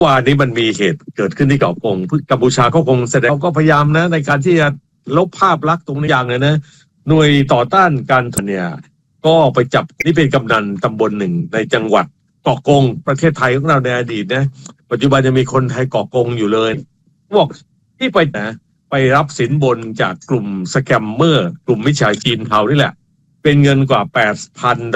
ว่านี้มันมีเหตุเกิดขึ้นที่เกาะกงกัมพูชาก็คงแสดงเขาก็พยายามนะในการที่จะลบภาพลักษณ์ตรงนี้อย่างเลยนะหน่วยต่อต้านการเนี่ยก็ไปจับนี่เป็นกำนันตำบลหนึ่งในจังหวัดเกาะกงประเทศไทยของเราในอดีตนะปัจจุบันยังมีคนไทยเกาะกงอยู่เลยบอกที่ไปรับสินบนจากกลุ่มสแกมเมอร์กลุ่มมิจฉาชีพเทานี่แหละเป็นเงินกว่า 8,000